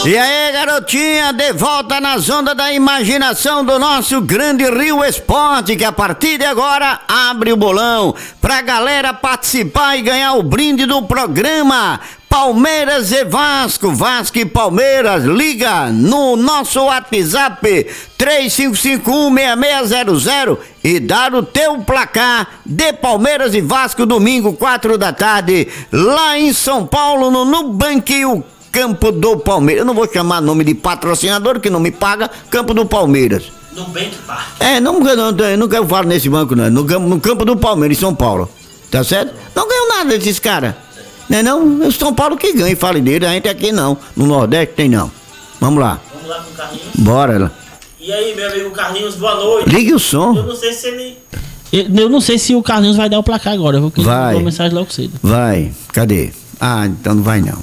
E aí, garotinha, de volta nas ondas da imaginação do nosso grande Rio Esporte, que a partir de agora abre o bolão pra galera participar e ganhar o brinde do programa. Palmeiras e Vasco, Vasco e Palmeiras, liga no nosso WhatsApp 35516600 e dá o teu placar de Palmeiras e Vasco domingo 4 da tarde, lá em São Paulo, no Nubank, o Campo do Palmeiras. Eu não vou chamar nome de patrocinador que não me paga, Campo do Palmeiras. Nubank Park. Nunca eu falo nesse banco, não. No Campo do Palmeiras, em São Paulo. Tá certo? Não ganhou nada desses caras. Não, é o São Paulo que ganha, fale dele, a gente aqui não. No Nordeste tem não. Vamos lá. Vamos lá com o Carlinhos? Bora. E aí, meu amigo Carlinhos, boa noite. Ligue o som. Eu não sei se ele... Eu não sei se o Carlinhos vai dar o placar agora. Eu vou querer Vai. uma mensagem logo cedo. Vai. Cadê? Ah, então não vai não.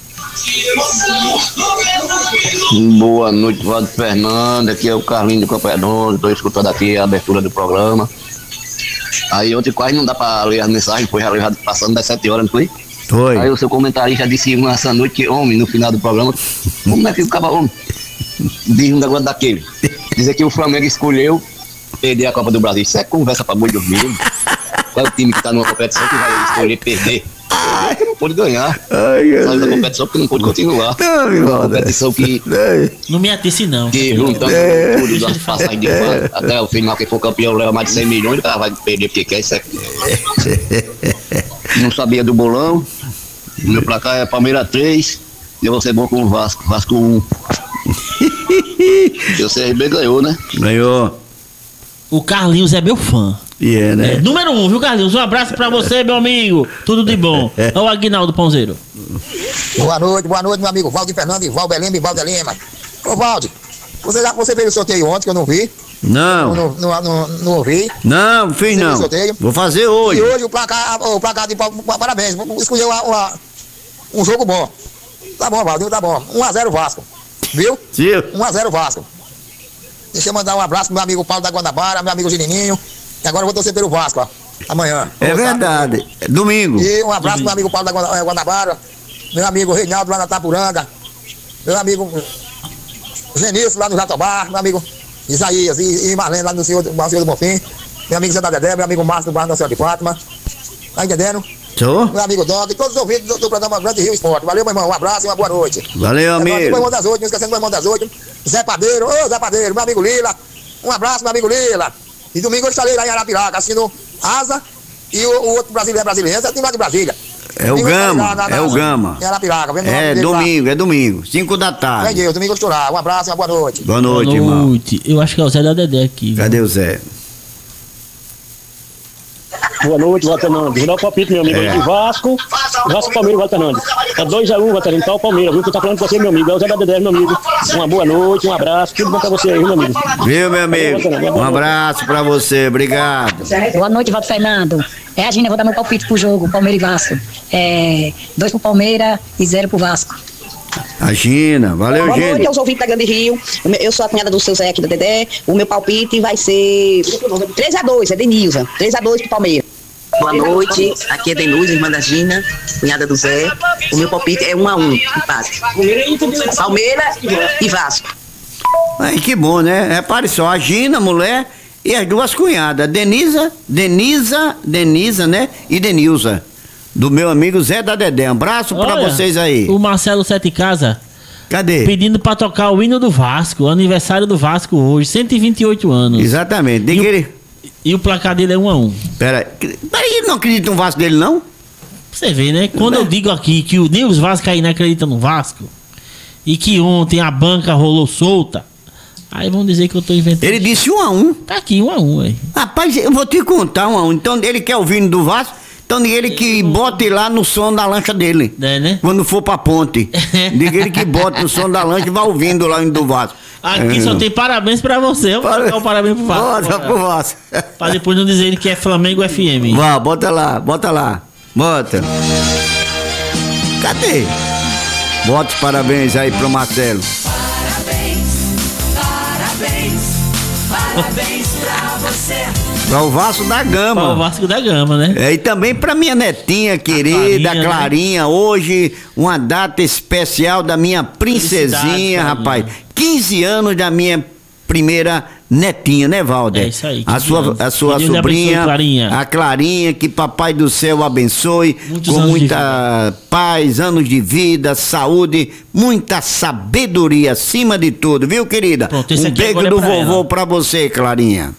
Boa noite, Valdo Fernando. Aqui é o Carlinhos de Campo Redondo. Estou escutando aqui a abertura do programa. Aí ontem quase não dá para ler as mensagens, foi já passando das 7 horas, não foi? Foi. Aí o seu comentarista disse essa noite que, homem, no final do programa, como é que ficava homem? Diz um negócio daquele. Dizer que o Flamengo escolheu perder a Copa do Brasil. Isso é conversa pra boi dormir. Qual é o time que tá numa competição que vai escolher perder? Porque não pôde ganhar. Saiu da competição porque não pôde continuar. Uma competição que... Não me atice não. Que juntando tudo das passagens de fase, até o final, quem for campeão leva mais de 100 milhões, o cara vai perder porque quer. Isso é... Não sabia do bolão. O meu placar é Palmeiras 3. E eu vou ser bom com o Vasco. Vasco 1. E o CRB ganhou, né? Ganhou. O Carlinhos é meu fã. Né? Número 1, viu, Carlinhos? Um abraço pra você, meu amigo. Tudo de bom. É o Aguinaldo Ponzeiro. Boa noite, meu amigo Valdir Fernando, Valber Lima e Valder Lima. Ô, Valdir, você fez o sorteio ontem que eu não vi? Não. Não ouvi. Não, fiz não. Vou fazer hoje. E hoje o placar de parabéns. Escolheu um jogo bom. Tá bom, Valdir, tá bom. 1-0 Vasco. Viu? Sim. 1-0 Vasco. Deixa eu mandar um abraço pro meu amigo Paulo da Guanabara, meu amigo Girininho. E agora eu vou torcer pelo Vasco, ó. Amanhã. É verdade. Domingo. E um abraço pro meu amigo Paulo da Guanabara, meu amigo Reinaldo lá na Tapuranga, meu amigo Genilson lá no Jatobá, meu amigo Isaías e Marlene lá no Senhor do Bonfim, meu amigo Zé da Dedé, meu amigo Márcio do Bar do Céu de Fátima. Tá entendendo? Sou? Meu amigo Dog e todos os ouvintes do programa Grande Rio Esporte. Valeu, meu irmão. Um abraço e uma boa noite. Valeu, amigo. Do Irmão das 8, não esquecendo do Irmão das 8. Zé Padeiro, Zé Padeiro, meu amigo Lila. Um abraço, meu amigo Lila. E domingo eu estarei lá em Arapiraca, assistindo Asa e o outro brasileiro, esse é o time lá de Brasília. É o Gama, é o Gama. Em Arapiraca. É domingo, 5 da tarde. Bem, Deus, domingo eu estourar. Um abraço e uma boa noite. Boa noite, irmão. Eu acho que é o Zé da Dedé aqui. Cadê o Zé? Boa noite, Walter Fernandes. Vou dar o palpite, meu amigo. Vasco Palmeiras, Walter Fernandes. É 2-1, Walter Fernandes. Tá o Palmeiras, viu? Que tá falando com você, meu amigo. É o Zé da Dedé, meu amigo. Uma boa noite, um abraço. Tudo bom pra você aí, meu amigo. Viu, meu amigo? Um abraço pra você, obrigado. Boa noite, Walter Fernando. É a Gina, eu vou dar meu palpite pro jogo, Palmeiras e Vasco. 2 pro Palmeiras e 0 pro Vasco. A Gina, valeu, Gina. Boa noite aos ouvintes da Grande Rio. Eu sou a cunhada do seu Zé aqui da Dedé. O meu palpite vai ser 3-2, é Denilza. 3-2 pro Palmeiras. Boa noite, aqui é Denilza, irmã da Gina, cunhada do Zé. O meu palpite é 1-1, empate. Palmeiras e Vasco. Ai, que bom, né? Repare só, a Gina, mulher, e as duas cunhadas, Denisa, né? E Denilza. Do meu amigo Zé da Dedé. Um abraço pra vocês aí. O Marcelo Sete Casa. Cadê? Pedindo pra tocar o hino do Vasco, aniversário do Vasco hoje, 128 anos. Exatamente. E o placar dele é 1-1. Peraí, ele não acredita no Vasco dele, não? Você vê, né? Quando eu digo aqui que nem os vascaínos acreditam no Vasco, e que ontem a banca rolou solta, aí vão dizer que eu tô inventando. Ele disse 1-1. Tá aqui, 1-1, aí. Rapaz, eu vou te contar 1-1. Então ele quer o hino do Vasco, então diga ele que bote lá no som da lancha dele. É, né? Quando for pra ponte. Diga ele que bote no som da lancha e vá ouvindo lá o hino do Vasco. Aqui só tem parabéns pra você. Eu vou dar um parabéns pro Vasco. Bota pro Vasco. Pra depois não dizer que é Flamengo FM. Vá, bota lá. Bota. Cadê? Bota os parabéns aí pro Marcelo. Parabéns pra você. Pra o Vasco da Gama. Pra o Vasco da Gama, né? E também pra minha netinha querida, Clarinha, hoje uma data especial da minha princesinha, rapaz. 15 anos da minha primeira netinha, né, Valder? É isso aí. A sua Deus sobrinha, abençoe, Clarinha. a Clarinha, que papai do céu abençoe, Muitos com anos de muita paz, anos de vida, saúde, muita sabedoria acima de tudo, viu, querida? Pronto, esse Um aqui beijo agora é do pra vovô ela. pra você, Clarinha.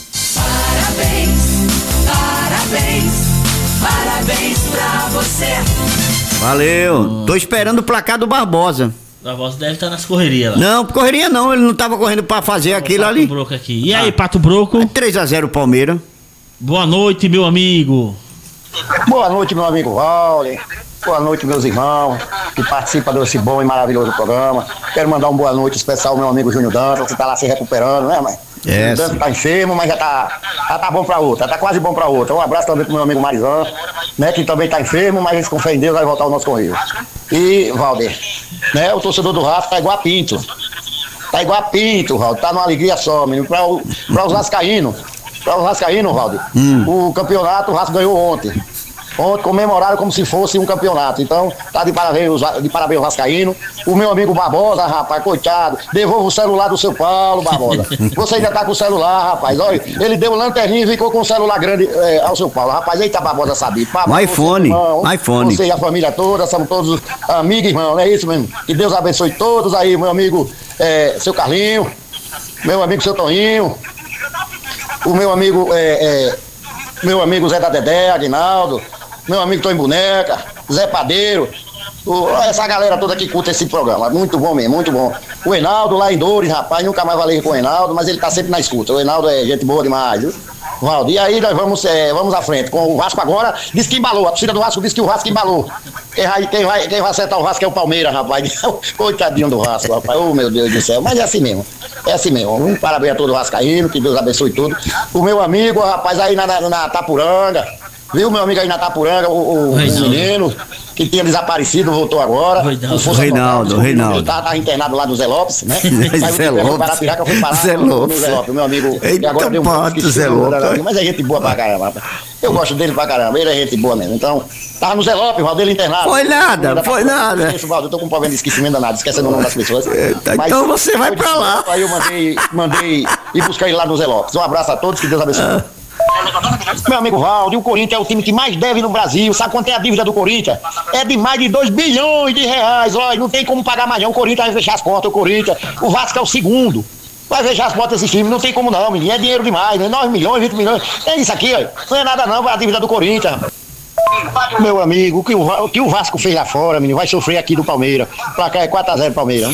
Parabéns pra você. Valeu. Tô esperando o placar do Barbosa. A voz deve estar nas correrias lá. Não, correria não, ele não tava correndo pra fazer aquilo Pato ali. Broco aqui. E aí, Pato Broco? 3-0 Palmeiras. Boa noite, meu amigo. Boa noite, meu amigo Valder. Boa noite, meus irmãos que participam desse bom e maravilhoso programa. Quero mandar uma boa noite especial ao meu amigo Júnior Dantas, que tá lá se recuperando, né, mãe? É. O Dantas tá enfermo, mas já tá bom pra outra, tá quase bom pra outra. Um abraço também pro meu amigo Marizão, né, que também tá enfermo, mas a gente com fé em Deus vai voltar ao nosso correio. E, Valder, né, o torcedor do Vasco tá igual a Pinto. Tá igual a Pinto, Valder, tá numa alegria só, menino. Pra os vascaínos, Valder, o campeonato o Vasco ganhou ontem. Ontem comemoraram como se fosse um campeonato. Então, tá de parabéns o Vascaíno. O meu amigo Barbosa, rapaz, coitado, devolva o celular do seu Paulo, Barbosa. Você ainda tá com o celular, rapaz. Olha, ele deu um lanterninho e ficou com o celular grande ao seu Paulo. Rapaz, eita, Barbosa sabia. Um iPhone, iPhone. Você e a família toda, somos todos amigos e irmãos, não é isso mesmo? Que Deus abençoe todos aí, meu amigo seu Carlinho, meu amigo seu Toninho, o meu amigo Zé da Dedé, Aguinaldo, meu amigo Tony Boneca, Zé Padeiro, essa galera toda que curta esse programa, muito bom mesmo, muito bom. O Enaldo lá em Dores, rapaz, nunca mais falei com o Enaldo, mas ele tá sempre na escuta. O Enaldo é gente boa demais, viu? Valdir, e aí nós vamos à frente com o Vasco agora, diz que embalou, a torcida do Vasco diz que o Vasco embalou. Quem vai acertar o Vasco é o Palmeiras, rapaz. Coitadinho do Vasco, rapaz, oh meu Deus do céu, mas é assim mesmo. Parabéns a todo o Vascaíno, que Deus abençoe tudo. O meu amigo, rapaz, aí na Tapuranga, viu, meu amigo aí na Tapuranga, o menino que tinha desaparecido, voltou agora. O Reinaldo. Ele tava internado lá do Zé Lopes, né? Zé Lopes. Zé Lopes, meu amigo. Eita, agora deu Zé Lopes. mas é gente boa pra caramba. Eu gosto dele pra caramba, ele é gente boa mesmo. Então, tava no Zé Lopes, Valdir internado. Foi nada. Eu tô com um problema de esquecimento danado, esquecendo o nome das pessoas. Mas, então você vai pra lá. Aí eu mandei ir buscar ele lá no Zé Lopes. Um abraço a todos, que Deus abençoe. Meu amigo Valdir, o Corinthians é o time que mais deve no Brasil. Sabe quanto é a dívida do Corinthians? É de mais de 2 bilhões de reais. Olha, não tem como pagar mais não. O Corinthians vai fechar as portas. O Vasco é o segundo. Vai fechar as portas desse time. Não tem como não, menino. É dinheiro demais, né? 9 milhões, 20 milhões. É isso aqui, ó. Não é nada não, é a dívida do Corinthians. Meu amigo, o que o Vasco fez lá fora, menino, vai sofrer aqui do Palmeiras. Pra cá é 4-0 Palmeiras.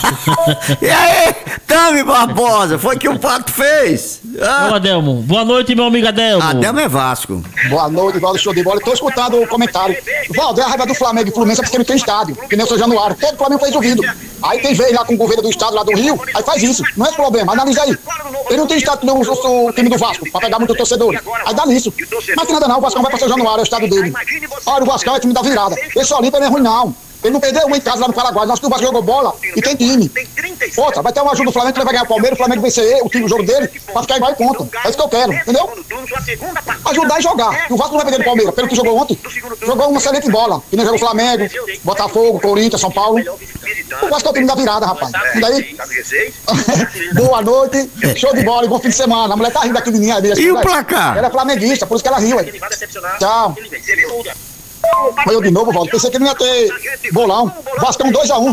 E aí, Tami Barbosa, foi que o Pato fez? Ô, Adelmo, boa noite, meu amigo Adelmo. Adelmo é Vasco. Boa noite, Valdir, show de bola. Tô escutando o comentário. Valdir, a raiva do Flamengo e Fluminense é porque não tem estádio, que nem o São Januário. Todo o Flamengo fez ouvido. Aí tem vez lá com o governo do estado lá do Rio, aí faz isso. Não é problema, analisa aí. Ele não tem estádio o time do Vasco, pra pegar muito torcedor. Aí dá nisso. Mas tem nada não, o Vasco vai pra São Januário, é o estado dele. Olha, o Vasco é time da virada. Esse Olímpia não é ruim não. Ele não perdeu uma em casa lá no Paraguai. Nós que o Vasco jogou bola e tem time. Outra, vai ter uma ajuda do Flamengo que ele vai ganhar o Palmeiras, o Flamengo vencer o time, o jogo dele, pra ficar igual e ponto. É isso que eu quero, entendeu? Ajudar e jogar. E o Vasco não vai perder do Palmeiras, pelo que jogou ontem. Jogou uma excelente bola. Que nem jogou o Flamengo, Botafogo, Corinthians, São Paulo. O Vasco é o time da virada, rapaz. E daí? Boa noite, show de bola e bom fim de semana. A mulher tá rindo aqui de mim aí. E o placar? Ela é flamenguista, por isso que ela riu aí. Tchau. Foi eu de novo, Valdir. Pensei que não ia ter bolão. Vascão 2-1.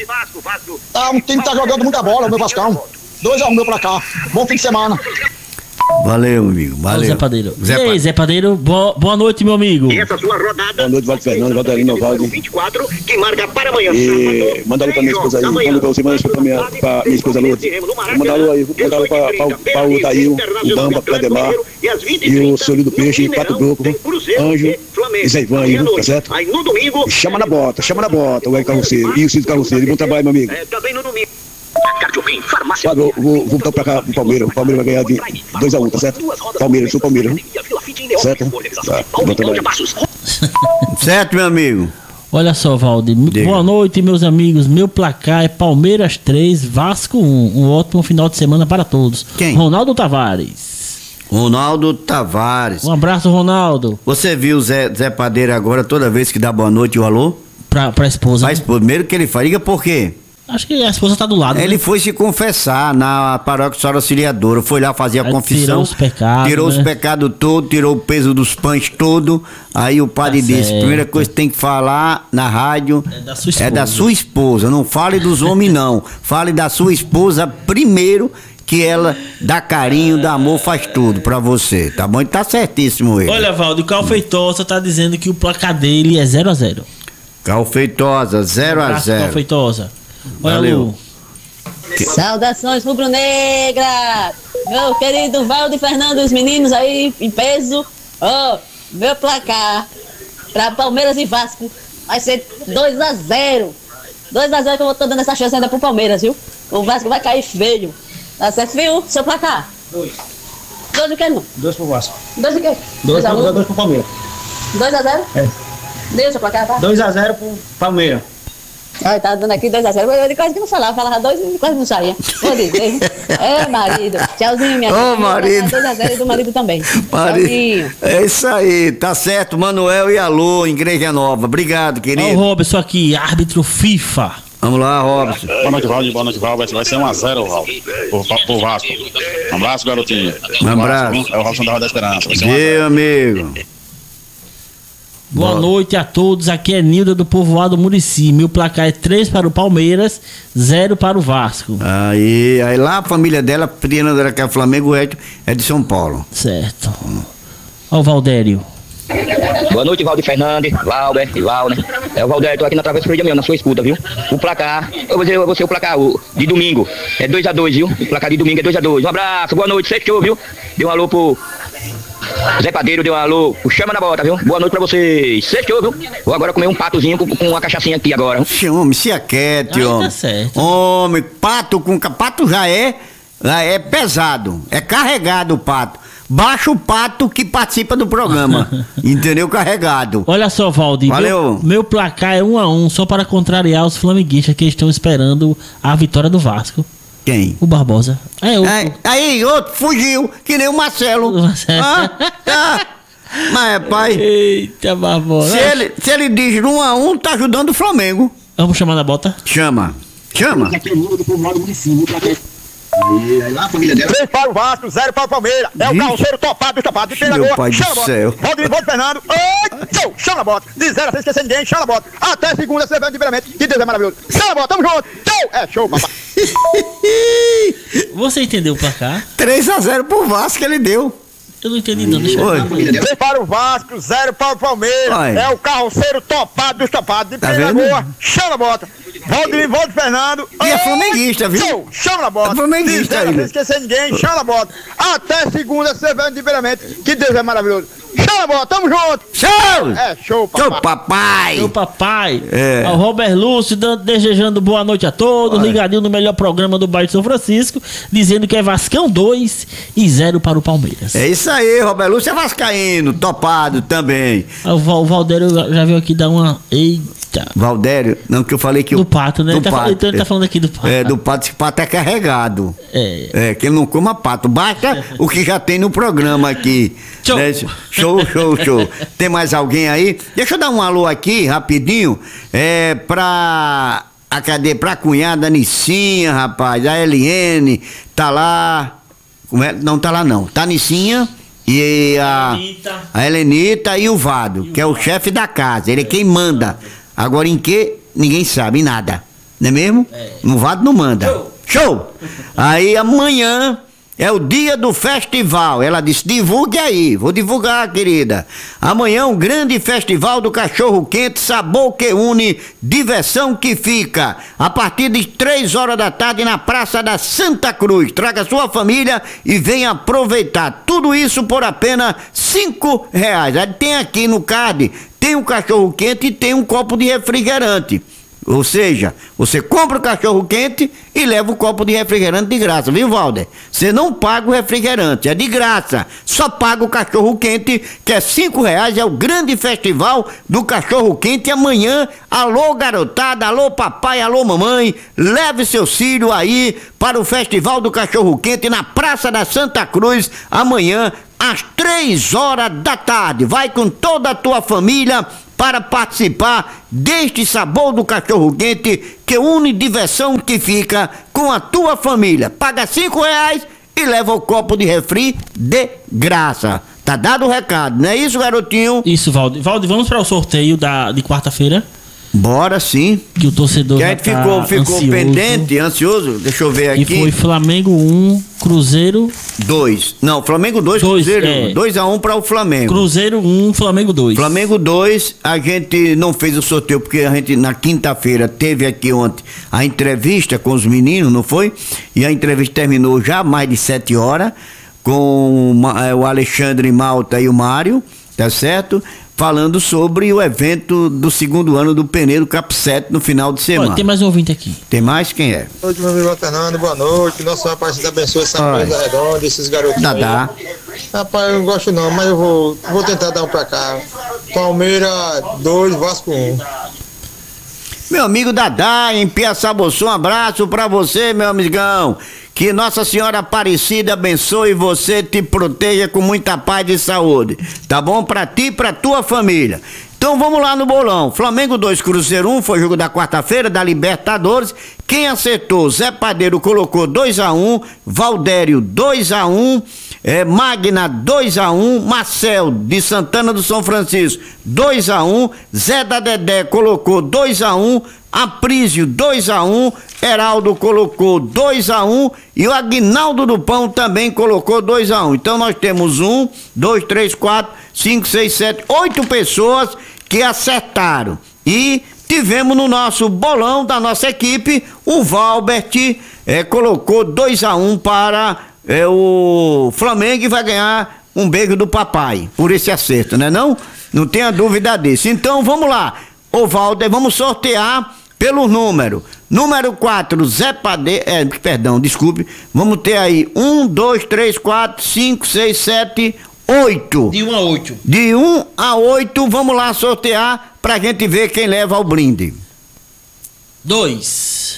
Um time que tá jogando muita bola, o meu Vascão. 2-1 meu pra cá. Bom fim de semana. Valeu, amigo. Valeu. Zé Padeiro. E aí, Zé Padeiro, boa noite, meu amigo. E essa sua rodada. Boa noite, Valdir Fernando, Valdirino, Valdir. 24, que marca para amanhã. E manda alô pra minha esposa aí. Manda pra você, manda pra minha esposa Lourdes. Manda alô aí, manda alô pra o Taíro, o Bamba, o Ademar, e o Senhor do Peixe, Pato Broco, Anjo, e Zé Ivan aí, tá certo? Aí no domingo. Chama na bota, o Hélio Carroceiro. E o Cid Carroceiro. Bom trabalho, meu amigo. Também no domingo. Farmácia. Vou voltar pra cá pro Palmeiras. O Palmeiras vai ganhar de 2-1, tá certo? Palmeiras, sou Palmeiras. Certo? Tá, bom trabalho. Certo, meu amigo. Olha só, Valdir. Boa noite, meus amigos. Meu placar é Palmeiras 3, Vasco 1. Um ótimo final de semana para todos. Quem? Ronaldo Tavares. Ronaldo Tavares. Um abraço, Ronaldo. Você viu o Zé Padeiro agora, toda vez que dá boa noite, o alô? Pra esposa. Pra esposa. Primeiro que ele fala, liga por quê? Acho que a esposa tá do lado. Ele foi se confessar na paróquia Senhora Auxiliadora, foi lá fazer a confissão. Tirou os pecados. Tirou os pecados todos, tirou o peso dos pães todo. Aí o padre disse: primeira coisa que tem que falar na rádio é da sua esposa. Não fale dos homens, não. Fale da sua esposa primeiro, que ela dá carinho, dá amor, faz tudo pra você. Tá bom? E tá certíssimo ele. Olha, Valdo, o Cal Feitosa tá dizendo que o placar dele é 0-0. Cal Feitosa, 0-0. Cal Feitosa. Olha, valeu. Lu. Saudações rubro-negra, meu querido Valdo Fernando, os meninos aí em peso. Meu placar pra Palmeiras e Vasco vai ser 2-0. 2-0 que eu vou tô dando essa chance ainda pro Palmeiras, viu? O Vasco vai cair feio. Tá certo, viu? Seu placar? 2. 2 o quê, não? 2 pro Vasco. 2 o quê? 2 pro Palmeiras. 2-0? É. Deu seu placar, tá? 2-0 pro Palmeiras. Ai, tá dando aqui 2-0. Eu quase que não falava 2 e quase não saía. Vou dizer. Marido. Tchauzinho, minha filha. Marido. 2-0 e do marido também. Tchauzinho. É isso aí, tá certo, Manuel e alô, Igreja Nova. Obrigado, querido. Olha o Robson aqui, árbitro FIFA. Vamos lá, Robson. Boa noite, Valdo. Boa noite, Valdo. Vai ser 1-0, Valdo. Pro Vasco. Um abraço, garotinho. Um abraço. É o Robson da Roda da Esperança. Vai ser 1-0. Meu amigo. Boa noite a todos, aqui é Nilda do Povoado Murici. Meu placar é 3 para o Palmeiras, 0 para o Vasco. Aí lá a família dela, treinadora que é Flamengo, é de São Paulo. Certo. Ó o Valdério. Boa noite, Valdir Fernandes, Valder e Valner. É o Valdério, tô aqui na Travessa Freire mesmo, na sua escuta, viu? O placar, eu vou ser o placar de domingo, é 2-2, viu? O placar de domingo é 2-2. Um abraço, boa noite, fechou, viu? Dê um alô pro Zé Padeiro, deu um alô, o Chama na Bota, viu? Boa noite pra vocês. Fechou, viu? Vou agora comer um patozinho com uma cachaçinha aqui agora. Homem, se aquiete, homem. Tá certo. Homem, pato já é pesado, é carregado o pato. Baixa o pato que participa do programa. Entendeu? Carregado. Olha só, Valdir. Valeu. Meu placar é 1-1, só para contrariar os flamenguistas que estão esperando a vitória do Vasco. Quem? O Barbosa. Aí, outro fugiu, que nem o Marcelo. Mas, pai. Eita, Barbosa. Se ele diz 1-1, tá ajudando o Flamengo. Vamos chamar na bota? Chama. Lá, a família dela. 3 para o Vasco, 0 para o Palmeiras. É o carroceiro topado de pela Meu pai do céu. Valdir Fernando. Chama a bota. De 0 sem esquecer ninguém, chama a bota. Até segunda, você vai liberamento. Que Deus é maravilhoso. Chama a bota, tamo junto. É show, papai. Você entendeu o placar? 3-0 pro Vasco ele deu. Eu não entendi não, deixa eu ver. 3 para o Vasco, 0 para o Palmeiras. Oi. É o carroceiro topado dos topados de Tá pela vendo? Lagoa. Chama a bota. Valdir Fernando. E é flamenguista, viu? Chama a bota. É flamenguista Sem ainda. esquecer ninguém, chama a bota. Até segunda, você vai liberamento. Que Deus é maravilhoso. Chama a bota, tamo junto. Show! É show, papai. Show, papai. Meu papai. É. O Robert Lúcio desejando boa noite a todos. Ligadinho no melhor programa do bairro de São Francisco. Dizendo que é Vascão 2 e 0 para o Palmeiras. É isso aí, Roberto Lúcio é vascaíno, topado também. O Valdério já veio aqui dar uma... Eita. Valdério, não, que eu falei que Do pato, né? Do Então ele tá falando aqui do pato. É, do pato, esse pato é carregado. É. Que ele não coma pato. Basta o que já tem no programa aqui. Show. Né? Show. Tem mais alguém aí? Deixa eu dar um alô aqui, rapidinho. Pra a cunhada Nicinha, rapaz. A Eliene tá lá. Como é? Não tá lá não. Tá Nicinha e a Helenita e o Vado, que é o chefe da casa. Ele é quem manda. Agora em que? Ninguém sabe, em nada. Não é mesmo? No Vado não manda. Show! Aí amanhã é o dia do festival. Ela disse, divulgue aí. Vou divulgar, querida. Amanhã um grande festival do cachorro quente, sabor que une, diversão que fica. A partir de 3 horas da tarde na Praça da Santa Cruz. Traga sua família e venha aproveitar. Tudo isso por apenas R$5. Aí tem aqui no card, tem um cachorro quente e tem um copo de refrigerante. Ou seja, você compra o cachorro-quente e leva o copo de refrigerante de graça, viu, Valder? Você não paga o refrigerante, é de graça. Só paga o cachorro-quente, que é R$5, é o grande festival do cachorro-quente. Amanhã, alô garotada, alô papai, alô mamãe, leve seu filho aí para o festival do cachorro-quente na Praça da Santa Cruz, amanhã, às 3h. Vai com toda a tua família para participar deste sabor do cachorro-quente que une diversão que fica com a tua família. Paga R$5 e leva o copo de refri de graça. Tá dado o recado, não é isso, garotinho? Isso, Valdir. Valdir, vamos para o sorteio de quarta-feira? Bora, sim. Que o torcedor que a gente ficou ansioso. Pendente, ansioso. Deixa eu ver aqui. E foi Flamengo 1, Cruzeiro 2. Não, Flamengo 2, Cruzeiro 2-1 para o Flamengo. Cruzeiro 1, Flamengo 2. Flamengo 2, a gente não fez o sorteio porque a gente na quinta-feira teve aqui ontem a entrevista com os meninos, não foi? E a entrevista terminou já mais de 7h com o Alexandre Malta e o Mário, tá certo? Falando sobre o evento do segundo ano do Peneiro Cap 7 no final de semana. Olha, tem mais um ouvinte aqui. Tem mais? Quem é? Boa noite, meu amigo Fernando, boa noite. Nossa rapaz, abençoe essa coisa redonda, esses garotos. Dadá. Rapaz, eu não gosto não, mas eu vou tentar dar um pra cá. Palmeiras 2, Vasco 1. Meu amigo Dadá, em Piaçabuçu, um abraço pra você, meu amigão. Que Nossa Senhora Aparecida abençoe você, te proteja com muita paz e saúde. Tá bom? Pra ti e pra tua família. Então vamos lá no bolão. Flamengo 2, Cruzeiro 1, foi jogo da quarta-feira da Libertadores. Quem acertou? Zé Padeiro colocou 2-1, Valdério 2-1, Magna 2-1, Marcel de Santana do São Francisco 2-1, Zé da Dedé colocou 2-1, Aprísio 2-1, Heraldo colocou 2-1 e o Aguinaldo do Pão também colocou 2-1. Então nós temos 1, 2, 3, 4, 5, 6, 7, 8 pessoas que acertaram. E tivemos no nosso bolão da nossa equipe, o Valbert colocou 2-1 para o Flamengo e vai ganhar um beijo do papai por esse acerto, né não? Não tenha dúvida disso. Então vamos lá, ô Valder, vamos sortear pelo número 4, Zé Padeiro, desculpe, vamos ter aí 1, 2, 3, 4, 5, 6, 7, 8. De 1 a 8. De 1 a 8, vamos lá sortear pra gente ver quem leva o brinde. 2.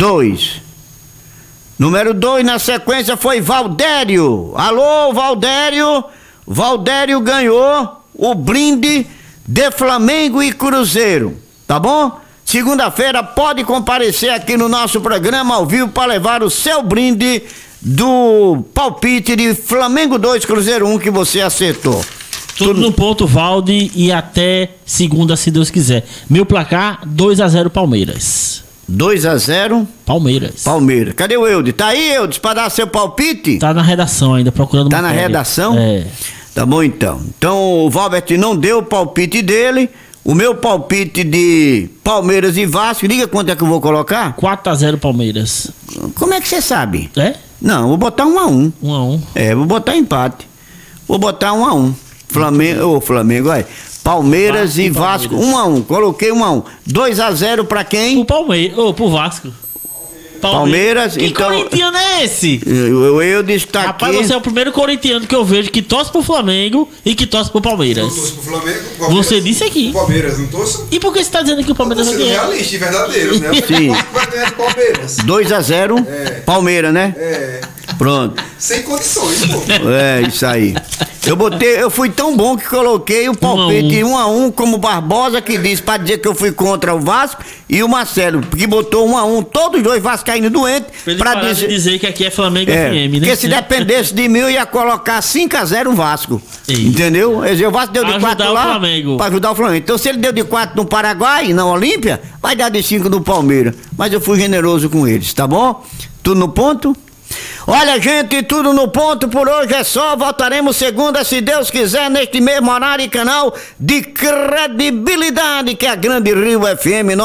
Número 2 na sequência foi Valdério. Alô, Valdério. Valdério ganhou o brinde de Flamengo e Cruzeiro, tá bom? Segunda-feira pode comparecer aqui no nosso programa ao vivo para levar o seu brinde do palpite de Flamengo 2, Cruzeiro 1 que você acertou. Tudo no ponto, Valde, e até segunda, se Deus quiser. Meu placar, 2-0 Palmeiras. 2-0 Palmeiras. Cadê o Eudes? Tá aí, Eudes, para dar seu palpite? Tá na redação ainda, procurando Tá matéria. Na redação? É. Tá bom então. Então o Valbert não deu o palpite dele. O meu palpite de Palmeiras e Vasco, liga quanto é que eu vou colocar? 4-0 Palmeiras. Como é que você sabe? É? Não, vou botar 1-1. 1-1. Vou botar empate. Vou botar 1-1. Flamengo, olha. Palmeiras e Vasco, 1-1. Coloquei 1-1. 2-0 pra quem? Pro Palmeiras, pro Vasco. Palmeiras, que então. Que corintiano é esse? Eu destaquei. Rapaz, você é o primeiro corintiano que eu vejo que torce pro Flamengo e que torce pro Palmeiras. Eu torço pro Flamengo, Você disse aqui. Palmeiras, não torço? E por que você tá dizendo que o Palmeiras não ganha? Realista e verdadeiro, né? Sim. Vai ganhar do Palmeiras. 2-0, Palmeiras, né? Pronto. Sem condições, pô. Isso aí. Eu fui tão bom que coloquei o palpite 1-1 como Barbosa, que disse pra dizer que eu fui contra o Vasco, e o Marcelo, que botou 1-1, todos dois vascaínos doentes, pra dizer que aqui é Flamengo FM, né? Porque se dependesse de mim, eu ia colocar 5-0 o Vasco. Entendeu? O Vasco deu de 4 lá pra ajudar o Flamengo. Então se ele deu de 4 no Paraguai, na Olímpia, vai dar de 5 no Palmeiras. Mas eu fui generoso com eles, tá bom? Tudo no ponto? Olha, gente, tudo no ponto por hoje é só. Voltaremos segunda, se Deus quiser, neste mesmo horário e canal de credibilidade que é a Grande Rio FM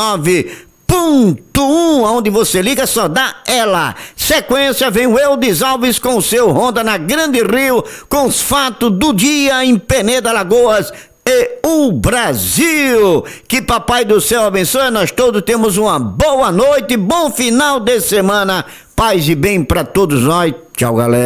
99.1, onde você liga só dá ela. Sequência vem o Eudes Alves com o seu Honda na Grande Rio, com os fatos do dia em Peneda, Lagoas, e o Brasil. Que Papai do Céu abençoe, nós todos temos uma boa noite, bom final de semana, paz e bem pra todos nós. Tchau, galera.